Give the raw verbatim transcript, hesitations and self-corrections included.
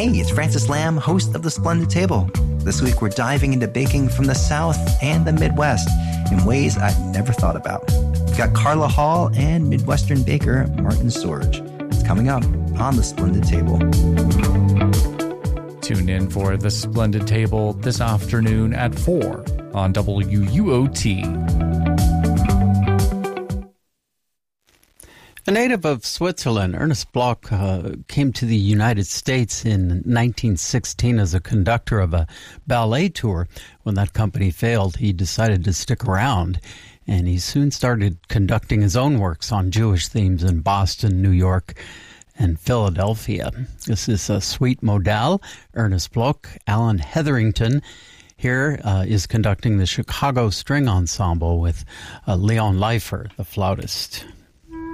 Hey, it's Francis Lamb, host of The Splendid Table. This week we're diving into baking from the South and the Midwest in ways I've never thought about. We've got Carla Hall and Midwestern baker Martin Sorge. It's coming up on The Splendid Table. Tune in for The Splendid Table this afternoon at four on W U O T. A native of Switzerland, Ernest Bloch uh, came to the United States in nineteen sixteen as a conductor of a ballet tour. When that company failed, he decided to stick around, and he soon started conducting his own works on Jewish themes in Boston, New York, and Philadelphia. This is a Suite Modal, Ernest Bloch. Alan Hetherington here uh, is conducting the Chicago String Ensemble with uh, Leon Leifer, the flautist.